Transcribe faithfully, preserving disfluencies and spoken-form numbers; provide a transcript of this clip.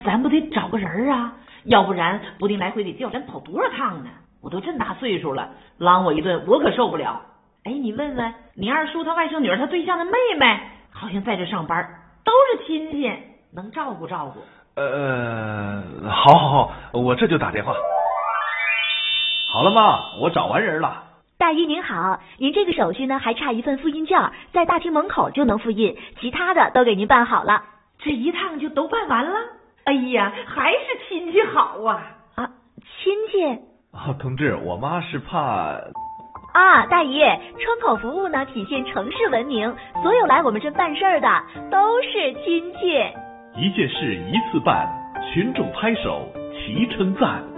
咱不得找个人啊，要不然不定来回得叫咱跑多少趟呢。我都这么大岁数了，狼我一顿我可受不了。哎，你问问你二叔他外甥女儿他对象的妹妹，好像在这上班，都是亲戚，能照顾照顾。 呃，好好好，我这就打电话。好了妈，我找完人了。 大姨您好，您这个手续呢还差一份复印件，在大厅门口就能复印，其他的都给您办好了。 这一趟就都办完了？哎呀，还是亲戚好啊！ 啊，亲戚？ 哦，同志，我妈是怕。 啊，大姨，窗口服务呢体现城市文明，所有来我们这办事儿的都是亲戚。 一件事一次办，群众拍手齐称赞。